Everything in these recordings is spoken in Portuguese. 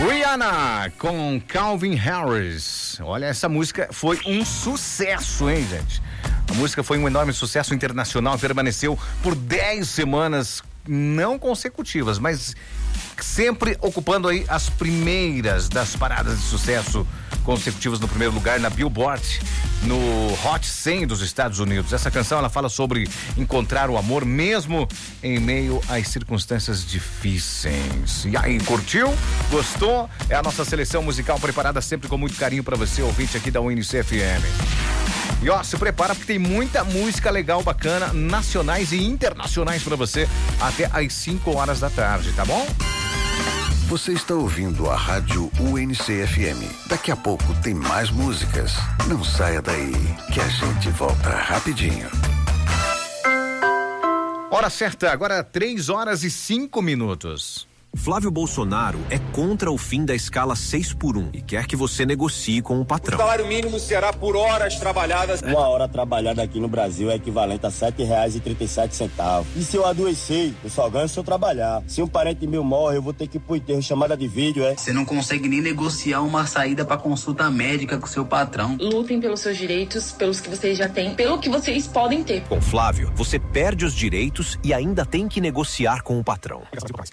Rihanna com Calvin Harris. Olha, essa música foi um sucesso, hein, gente? A música foi um enorme sucesso internacional, permaneceu por 10 semanas não consecutivas, mas sempre ocupando aí as primeiras das paradas de sucesso consecutivas no primeiro lugar na Billboard, no Hot 100 dos Estados Unidos. Essa canção, ela fala sobre encontrar o amor mesmo em meio às circunstâncias difíceis. E aí, curtiu? Gostou? É a nossa seleção musical preparada sempre com muito carinho para você, ouvinte aqui da UNC-FM. E ó, se prepara porque tem muita música legal, bacana, nacionais e internacionais para você até às 5 horas da tarde, tá bom? Você está ouvindo a Rádio UNC-FM. Daqui a pouco tem mais músicas. Não saia daí, que a gente volta rapidinho. Hora certa, agora 3h05. Flávio Bolsonaro é contra o fim da escala 6x1 e quer que você negocie com o patrão. O salário mínimo será por horas trabalhadas. Uma hora trabalhada aqui no Brasil é equivalente a R$7,37. E se eu adoecer, eu só ganho se eu trabalhar. Se um parente meu morre, eu vou ter que ir pro enterro, chamada de vídeo, é? Você não consegue nem negociar uma saída pra consulta médica com seu patrão. Lutem pelos seus direitos, pelos que vocês já têm, pelo que vocês podem ter. Com Flávio, você perde os direitos e ainda tem que negociar com o patrão.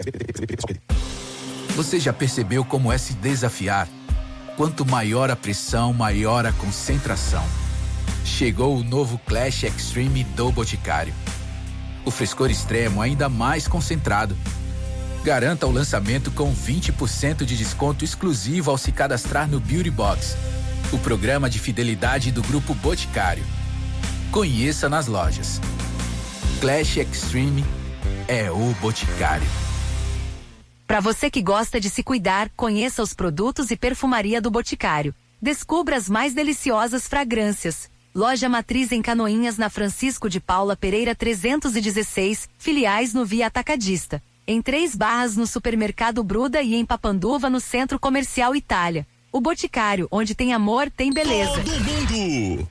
Você já percebeu como é se desafiar? Quanto maior a pressão, maior a concentração. Chegou o novo Clash Extreme do Boticário. O frescor extremo ainda mais concentrado. Garanta o lançamento com 20% de desconto exclusivo ao se cadastrar no Beauty Box, o programa de fidelidade do Grupo Boticário. Conheça nas lojas. Clash Extreme é o Boticário. Para você que gosta de se cuidar, conheça os produtos e perfumaria do Boticário. Descubra as mais deliciosas fragrâncias. Loja Matriz em Canoinhas, na Francisco de Paula Pereira 316, filiais no Via Atacadista. Em 3 Barras no Supermercado Bruda e em Papanduva no Centro Comercial Itália. O Boticário, onde tem amor, tem beleza. Todo mundo!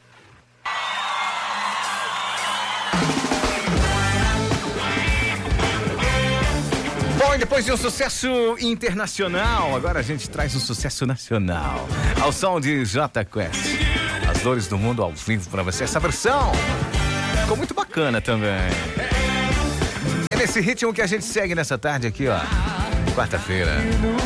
Bom, e depois de um sucesso internacional, agora a gente traz um sucesso nacional. Ao som de Jota Quest. As dores do mundo ao vivo pra você. Essa versão ficou muito bacana também. É nesse ritmo que a gente segue nessa tarde aqui, ó. Quarta-feira.